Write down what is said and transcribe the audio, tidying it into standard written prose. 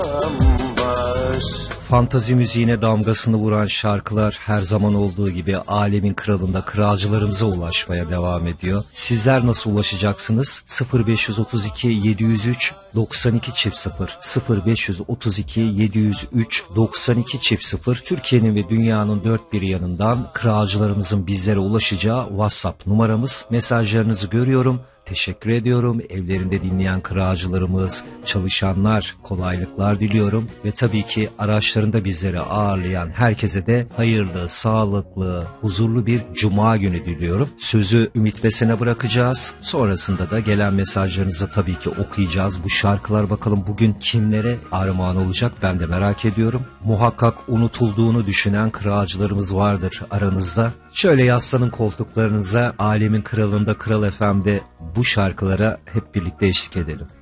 Fantazi müziğine damgasını vuran şarkılar her zaman olduğu gibi alemin kralında kralcılarımıza ulaşmaya devam ediyor. Sizler nasıl ulaşacaksınız? 0532 703 92 00 0532 703 92 00 Türkiye'nin ve dünyanın dört bir yanından kralcılarımızın bizlere ulaşacağı WhatsApp numaramız. Mesajlarınızı görüyorum. Teşekkür ediyorum. Evlerinde dinleyen kralcılarımız, çalışanlar kolaylıklar diliyorum. Ve tabii ki araçlarında bizleri ağırlayan herkese de hayırlı, sağlıklı, huzurlu bir cuma günü diliyorum. Sözü Ümit Besen'e bırakacağız. Sonrasında da gelen mesajlarınızı tabii ki okuyacağız. Bu şarkılar bakalım bugün kimlere armağan olacak, ben de merak ediyorum. Muhakkak unutulduğunu düşünen kralcılarımız vardır aranızda. Şöyle yaslanın koltuklarınıza, alemin kralında Kral FM'de bu şarkılara hep birlikte eşlik edelim.